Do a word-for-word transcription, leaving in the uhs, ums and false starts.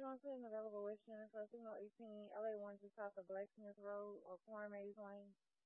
on to an available listing. So signal eighteen, L A one just off the Blacksmith Road or Corn Maze Lane.